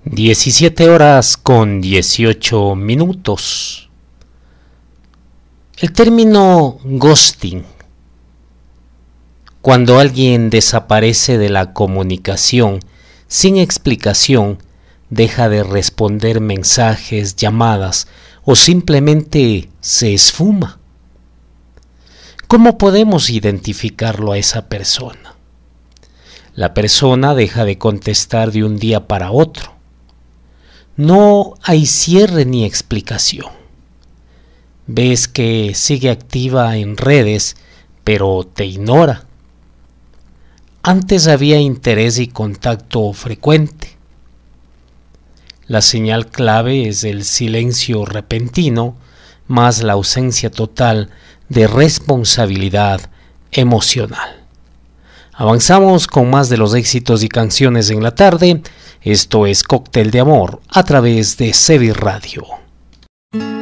17:18. El término ghosting, cuando alguien desaparece de la comunicación sin explicación, deja de responder mensajes, llamadas o simplemente se esfuma. ¿Cómo podemos identificarlo a esa persona? La persona deja de contestar de un día para otro. No hay cierre ni explicación. Ves que sigue activa en redes, pero te ignora. Antes había interés y contacto frecuente. La señal clave es el silencio repentino, más la ausencia total de responsabilidad emocional. Avanzamos con más de los éxitos y canciones en la tarde. Esto es Cóctel de Amor a través de Sevi Radio.